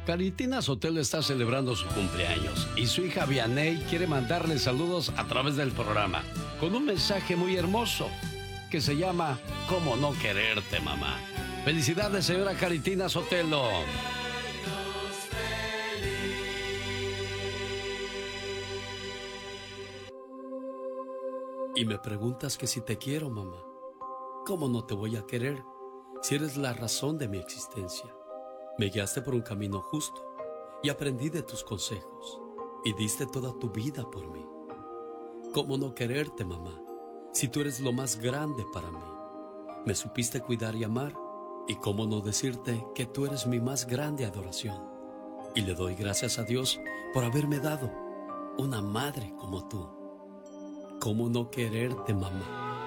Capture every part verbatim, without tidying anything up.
Caritina Sotelo está celebrando su cumpleaños y su hija Vianey quiere mandarle saludos a través del programa con un mensaje muy hermoso que se llama ¿Cómo no quererte, mamá? Felicidades, señora Caritina Sotelo. Y me preguntas que si te quiero, mamá. ¿Cómo no te voy a querer si eres la razón de mi existencia? Me guiaste por un camino justo y aprendí de tus consejos y diste toda tu vida por mí. ¿Cómo no quererte, mamá, si tú eres lo más grande para mí? Me supiste cuidar y amar, y cómo no decirte que tú eres mi más grande adoración. Y le doy gracias a Dios por haberme dado una madre como tú. ¿Cómo no quererte, mamá?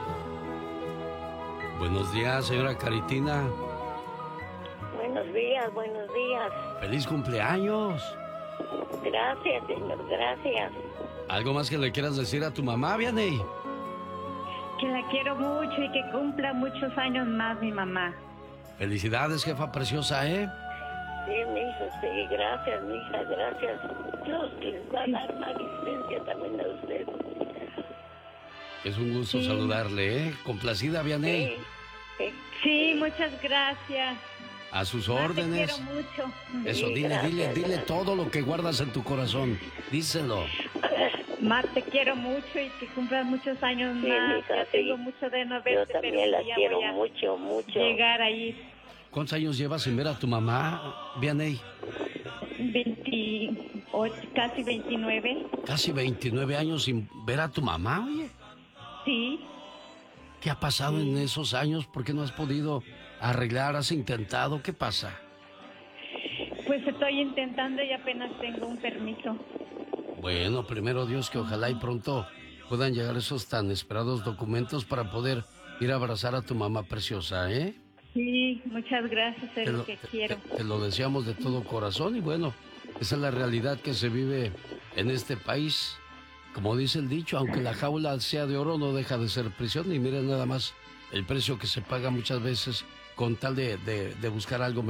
Buenos días, señora Caritina. Buenos días, buenos días. ¡Feliz cumpleaños! Gracias, señor, gracias. ¿Algo más que le quieras decir a tu mamá, Vianey? Que la quiero mucho y que cumpla muchos años más mi mamá. Felicidades, jefa preciosa, ¿eh? Sí, mi hijo, sí, gracias, mi hija, gracias. Dios les va a dar más licencia también a usted. Es un gusto sí. saludarle, ¿eh? Complacida, Vianey. Sí, sí. Sí, muchas gracias. A sus Ma, órdenes. Te quiero mucho. Eso, Sí, dile, gracias, dile, dile gracias. todo lo que guardas en tu corazón. Díselo. Ma, te quiero mucho y que cumplas muchos años Sí, más. mija, ya sí. tengo mucho de no verte, Yo también la pero ya quiero voy a mucho, mucho. llegar ahí. ¿Cuántos años llevas sin ver a tu mamá, Vianey? veintiocho, casi veintinueve. Casi veintinueve años sin ver a tu mamá, oye. Sí. ¿Qué ha pasado en esos años? ¿Por qué no has podido arreglar? ¿Has intentado? ¿Qué pasa? Pues estoy intentando y apenas tengo un permiso. Bueno, primero Dios, que ojalá y pronto puedan llegar esos tan esperados documentos para poder ir a abrazar a tu mamá preciosa, ¿eh? Sí, muchas gracias, es Te lo lo, que te- quiero. te- te lo deseamos de todo corazón y bueno, esa es la realidad que se vive en este país. Como dice el dicho, aunque la jaula sea de oro, no deja de ser prisión. Y miren nada más el precio que se paga muchas veces con tal de, de, de buscar algo mejor.